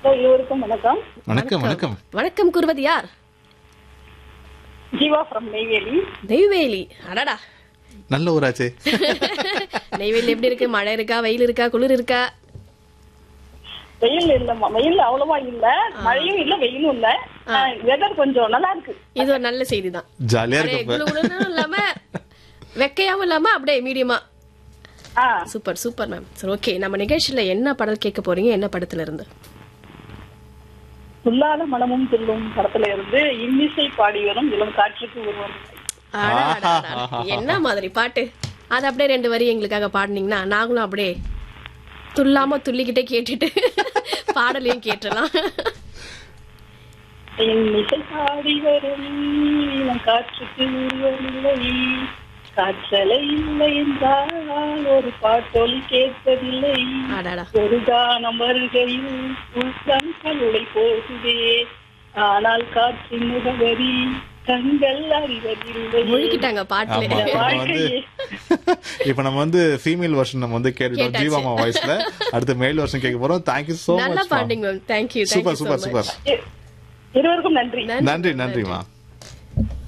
எல்லோருக்கும் வணக்கம். வணக்கம் வணக்கம். வணக்கம் கூறுவது யார்? ஜீவா ஃப்ரம் நெய்வேலி. நெய்வேலி. அடடா, நல்ல ஊராச்சே. நெய்வேலி எப்படி இருக்கு? மழை இருக்கா, வெயில் இருக்கா, குளிர் இருக்கா? வெயில் இல்லம்மா, வெயில் அவ்வளவா இல்ல, மழையும் இல்ல, வெயிலும் இல்ல. வெதர் கொஞ்சம் நல்லா இருக்கு. இது ஒரு நல்ல செய்தி தான். ஜாலியா அப்படியே இருக்கு. குளுகுளுன்னு இல்லாம வெக்கையாவும் இல்லாம அப்படியே மீடியமா. Super super ma'am. சரி, ஓகே. நம்ம நிகழ்ச்சியில என்ன பாடல் கேட்க போறீங்க? என்ன படத்துல இருந்து? துல்லாத மனமும் துள்ளும் படத்துல இருந்து இன்னிசை பாடி வரும் இளம் காற்றுக்கு ஒருவன். என்ன மாதிரி பாட்டு? அது அப்படியே 2 வரி எங்களுக்காக பாடுனீங்கன்னா நாங்களும் அப்படியே துள்ளாம துள்ளிக்கிட்டே கேட்டுட்டு பாடலையும் கேட்டலாம். இன்னிசை பாடி வரும் இளம் காற்றுக்கு ஒருவன் இல்லை, காற்றலை இல்லை என்றால் ஒரு பாட்டொலி கேட்பதில்லை, ஒரு கானம் வருகையில் உள்ளம் கல்லை போகுதே, ஆனால் காற்றின் முகவரி கண்கள் அறிவதில்லை. முழுக்கிட்டாங்க பாட்டுல. இப்ப நம்ம வந்து ஃபீமேல் வெர்ஷன் நம்ம வந்து கேட்டுட்டோம் ஜீவாமா வாய்ஸ்ல. அடுத்து மேல் வெர்ஷன் கேட்க போறோம். Thank you so much. நல்லா பாடுங்க ma'am. Thank you. Super super super. இருவருக்கும் நன்றி. நன்றி நன்றிமா.